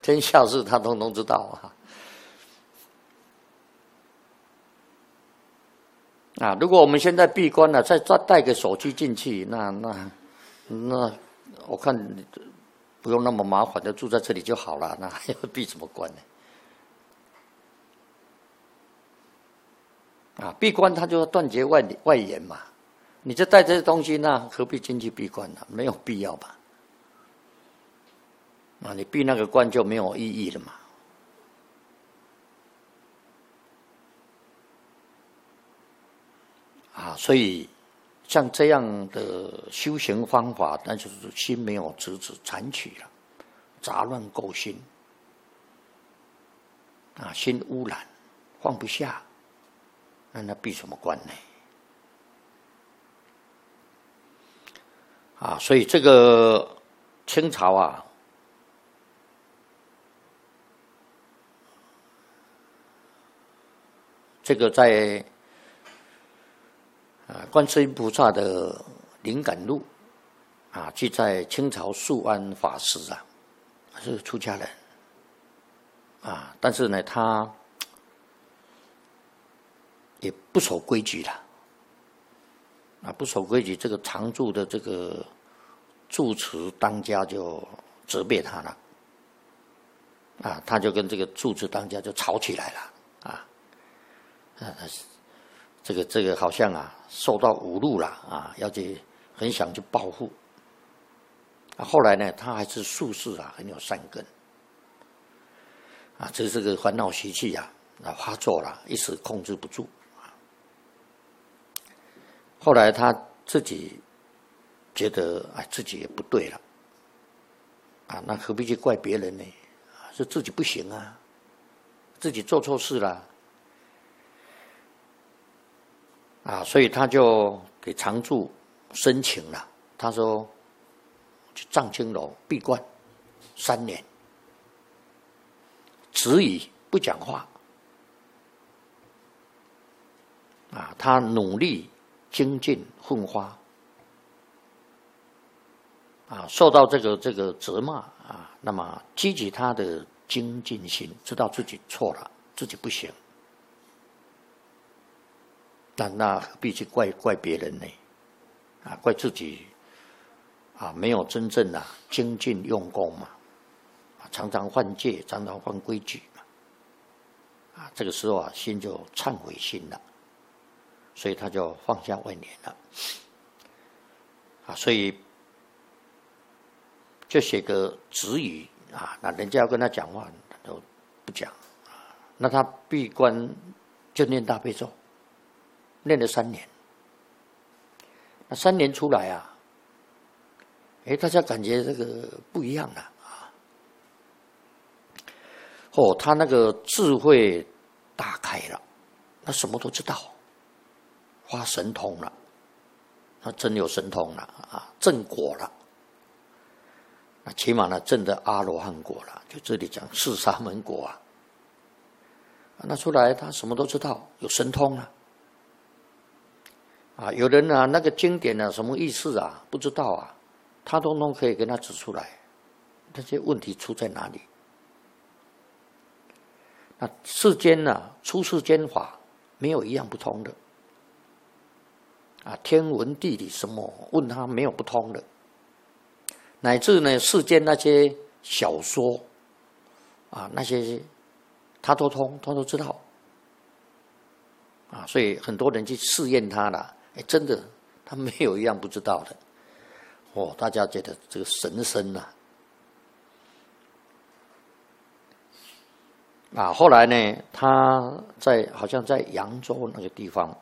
天下事他通通知道啊！如果我们现在闭关了，再带个手机进去，那我看不用那么麻烦，就住在这里就好了，那还要闭什么关呢？啊，闭关它就要断绝外援嘛，你就带这些东西，那何必进去闭关呢？没有必要吧？啊，你闭那个关就没有意义了嘛。啊，所以像这样的修行方法，那就是心没有直指残取了，杂乱垢心，啊，心污染，放不下，那闭什么关呢？啊，所以这个清朝啊，这个在观世音菩萨的灵感录啊，记载清朝素安法师啊，是出家人啊，但是呢，他也不守规矩了啊，不守规矩，这个常住的这个住持当家就责备他了啊，他就跟这个住持当家就吵起来了啊，这个好像啊受到侮辱了啊，要去很想去报复。啊，后来呢，他还是术士啊，很有善根啊，这个烦恼习气啊发作了，一时控制不住啊。后来他自己觉得哎，自己也不对了啊，那何必去怪别人呢？是自己不行啊，自己做错事了。啊，所以他就给常住申请了。他说去藏青楼闭关3年，止语不讲话。啊，他努力精进奋发。啊，受到这个责骂啊，那么激起他的精进心，知道自己错了，自己不行。那何必去怪别人呢？啊，怪自己啊，没有真正的精进用功嘛，常常犯戒，常常犯规矩嘛，啊，这个时候啊，心就忏悔心了，所以他就放下外念了，啊，所以就写个止语啊，那人家要跟他讲话，他都不讲啊，那他闭关就念大悲咒。念了3年，那3年出来啊，大家感觉这个不一样了啊！哦，他那个智慧打开了，他什么都知道，发神通了，他真有神通了啊，证果了，那起码呢，证的阿罗汉果了，就这里讲四沙门果啊，那出来他什么都知道，有神通了。啊，有人啊，那个经典啊，什么意思啊，不知道啊，他通通可以跟他指出来，这些问题出在哪里？那世间呢，出世间法没有一样不通的，啊，天文地理什么，问他没有不通的，乃至呢，世间那些小说啊，那些他都通，他都知道，啊，所以很多人去试验他了。真的，他没有一样不知道的。哦，大家觉得这个神僧啊，后来呢，他好像在扬州那个地方，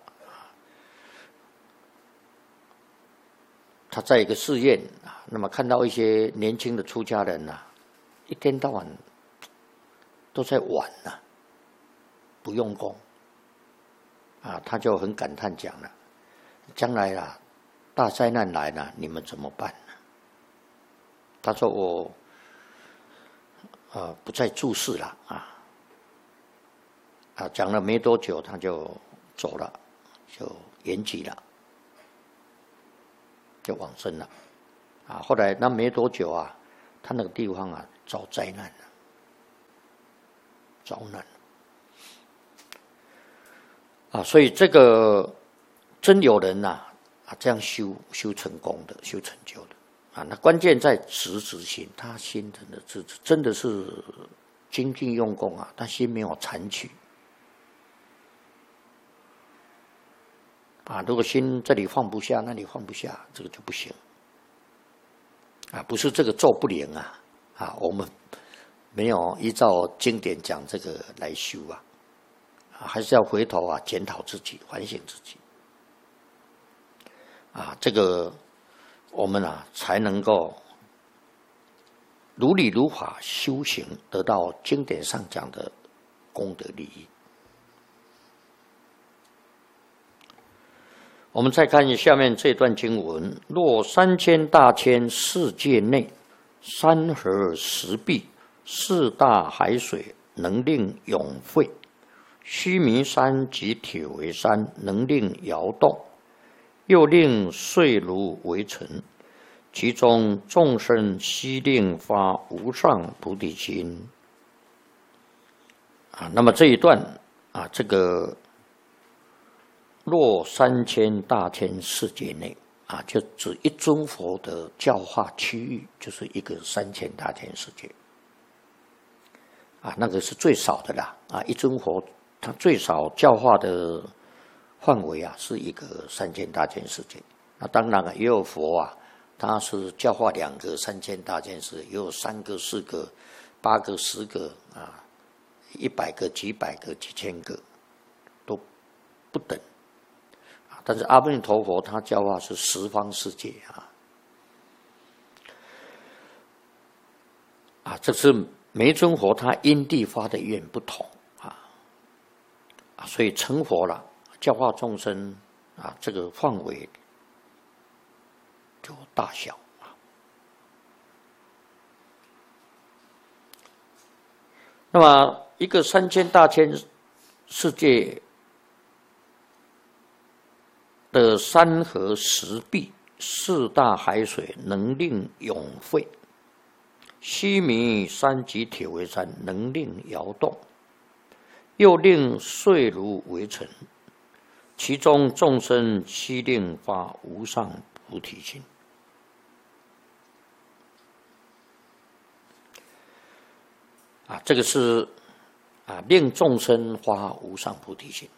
他在一个寺院啊，那么看到一些年轻的出家人啊，一天到晚都在玩啊，不用功啊，他就很感叹讲了。将来啊，大灾难来了，你们怎么办呢？他说我不再住世了啊，讲了没多久他就走了，就圆寂了，就往生了啊。后来那没多久啊，他那个地方啊遭灾难了遭难啊！所以这个真有人呐这样修成功的，修成就的啊！那关键在直心，他心真的是精进用功啊，他心没有残取啊！如果心这里放不下，那里放不下，这个就不行啊！不是这个咒不灵啊！我们没有依照经典讲这个来修啊，还是要回头检讨自己，反省自己啊！这个我们才能够如理如法修行，得到经典上讲的功德利益。我们再看下面这段经文：若3000大千世界内，山河石壁，四大海水，能令永废；须弥山及铁围山，能令摇动；又令碎如为尘。其中众生悉令发无上菩提心那么这一段这个若3000大千世界内就指一尊佛的教化区域，就是一个3000大千世界那个是最少的啦一尊佛他最少教化的范围是一个3000大千世界。那当然也有佛他是教化2个3000大千世界，也有3个、4个、8个、10个100个、几百个、几千个，都不等但是阿弥陀佛他教化是十方世界这是每一尊佛他因地发的愿不同所以成佛了，教化众生这个范围就大小那么一个3000大千世界的山河石壁，四大海水，能令永废；须弥山及铁围山，能令摇动；又令碎如为尘。其中众生悉令发无上菩提心。这个是令众生发无上菩提心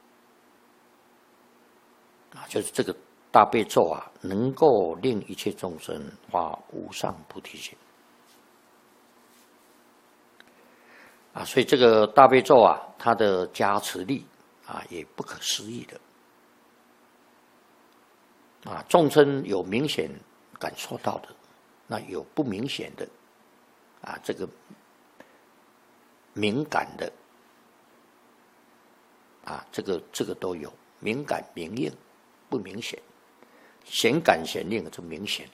就是这个大悲咒能够令一切众生发无上菩提心所以这个大悲咒它的加持力也不可思议的众生有明显感受到的，那有不明显的这个敏感的这个都有，敏感明应不明显，显感显应是明显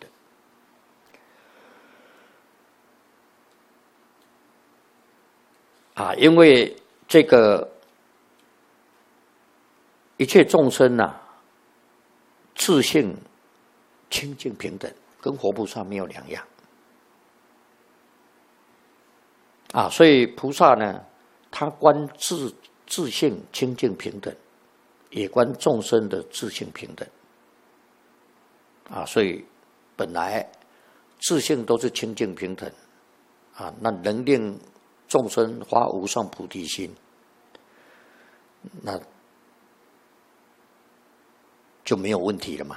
的因为这个一切众生自性清净平等，跟活菩萨没有两样所以菩萨呢，他观自性清净平等，也观众生的自性平等所以本来自性都是清净平等那能令众生发无上菩提心，那就没有问题了嘛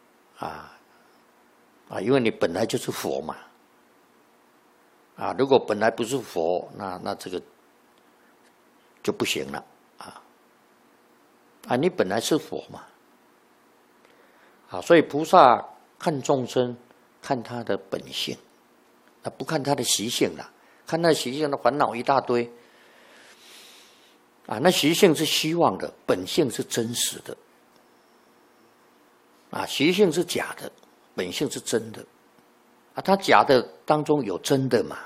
因为你本来就是佛嘛如果本来不是佛，那这个就不行了你本来是佛嘛所以菩萨看众生，看他的本性不看他的习性了，看他的习性的烦恼一大堆那习性是虚妄的，本性是真实的习性是假的，本性是真的他假的当中有真的嘛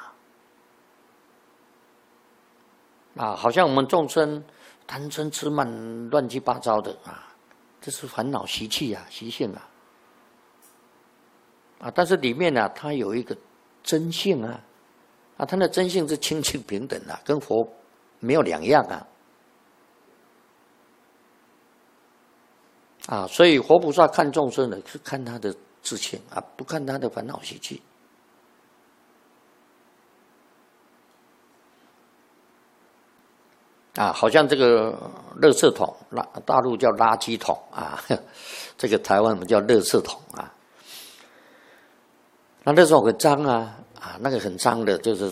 好像我们众生贪嗔痴慢乱七八糟的这是烦恼习气习性但是里面它有一个真性它的真性是清净平等跟佛没有两样所以活菩萨看众生呢，是看他的自性不看他的烦恼习气。好像这个垃圾桶，大陆叫垃圾桶这个台湾我们叫垃圾桶那垃圾桶很脏那个很脏的，就是